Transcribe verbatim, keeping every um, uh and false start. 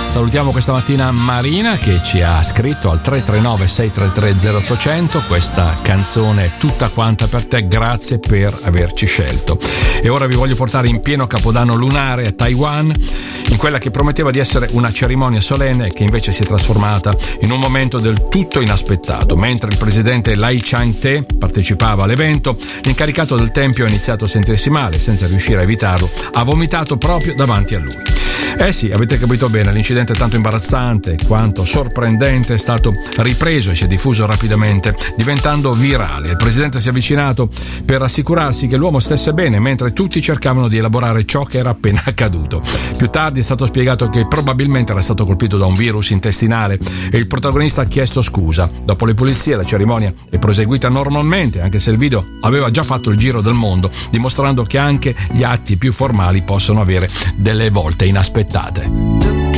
Salutiamo questa mattina Marina che ci ha scritto al tre tre nove sei tre tre zero otto zero zero questa canzone è tutta quanta per te, grazie per averci scelto. E ora vi voglio portare in pieno capodanno lunare a Taiwan, in quella che prometteva di essere una cerimonia solenne e che invece si è trasformata in un momento del tutto inaspettato. Mentre il presidente Lai Ching-te partecipava all'evento, l'incaricato del tempio ha iniziato a sentirsi male, senza riuscire a evitarlo, ha vomitato proprio davanti a lui. Eh sì, avete capito bene, l'incidente tanto imbarazzante quanto sorprendente è stato ripreso e si è diffuso rapidamente, diventando virale. Il presidente si è avvicinato per assicurarsi che l'uomo stesse bene, mentre tutti cercavano di elaborare ciò che era appena accaduto. Più tardi è stato spiegato che probabilmente era stato colpito da un virus intestinale e il protagonista ha chiesto scusa. Dopo le pulizie la cerimonia è proseguita normalmente, anche se il video aveva già fatto il giro del mondo, dimostrando che anche gli atti più formali possono avere delle volte inaspettate.